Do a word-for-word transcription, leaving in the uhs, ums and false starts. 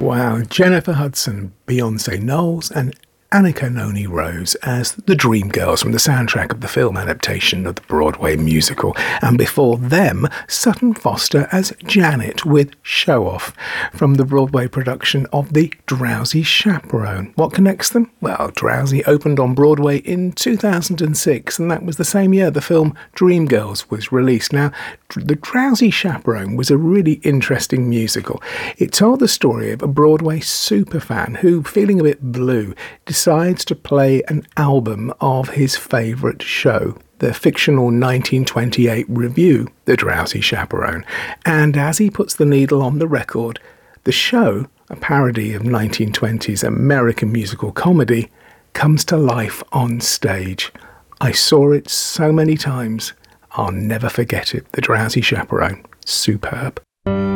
Wow, Jennifer Hudson, Beyonce Knowles, and Annika Noni Rose as the Dreamgirls from the soundtrack of the film adaptation of the Broadway musical. And before them, Sutton Foster as Janet with Show Off from the Broadway production of The Drowsy Chaperone. What connects them? Well, Drowsy opened on Broadway in two thousand six, and that was the same year the film Dreamgirls was released. Now, The Drowsy Chaperone was a really interesting musical. It told the story of a Broadway superfan who, feeling a bit blue, decides to play an album of his favourite show, the fictional nineteen twenty-eight revue, The Drowsy Chaperone. And as he puts the needle on the record, the show, a parody of nineteen twenties American musical comedy, comes to life on stage. I saw it so many times, I'll never forget it. The Drowsy Chaperone. Superb.